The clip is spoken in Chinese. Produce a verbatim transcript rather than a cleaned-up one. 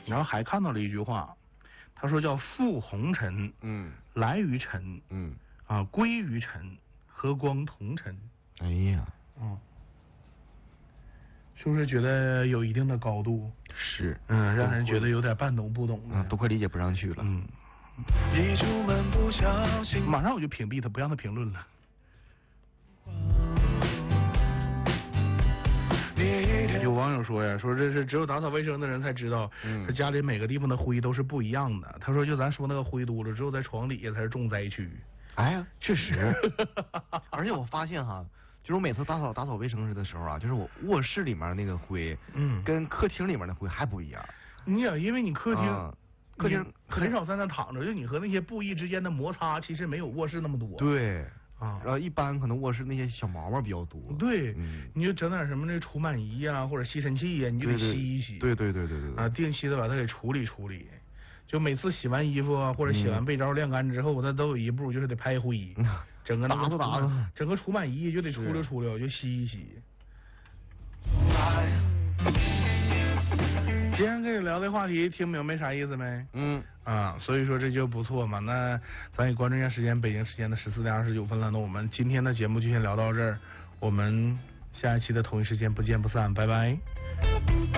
然后还看到了一句话，他说叫覆红尘， 嗯， 来于尘， 嗯， 啊，归于尘，和光同尘。 哎呀， 嗯，是不是觉得有一定的高度？ 是， 嗯，让人觉得有点半懂不懂的。 嗯，都快理解不上去了。 嗯。 一出门不小心， 马上我就屏蔽他，不让他评论了。有网友说呀，说这是只有打扫卫生的人才知道， 嗯， 他家里每个地方的灰都是不一样的。他说，就咱说那个灰嘟噜，只有在床底下才是重灾区。 哎呀，确实。而且我发现哈，就是我每次打扫打扫卫生的时候啊，就是我卧室里面那个灰， 嗯， 跟客厅里面的灰还不一样。 你想，因为你客厅。 啊客厅很少在那躺着，就你和那些布艺之间的摩擦，其实没有卧室那么多。 对， 啊， 然后一般可能卧室那些小毛毛比较多。 对， 嗯， 你就整点什么那除螨仪呀，或者吸尘器呀，你就得洗一洗。 对对对对对对。 啊，定期的把它给处理处理。就每次洗完衣服啊，或者洗完被罩晾干之后，它、嗯、都有一步就是得拍灰，嗯、整个那个打打打， 整个除螨仪就得出溜出溜，就洗一洗。今天跟你聊的话题听明白啥意思没？ 嗯啊，所以说这就不错嘛。那咱也关注一下时间，北京时间的十四点二十九分了。那我们今天的节目就先聊到这儿，我们下一期的同一时间不见不散，拜拜。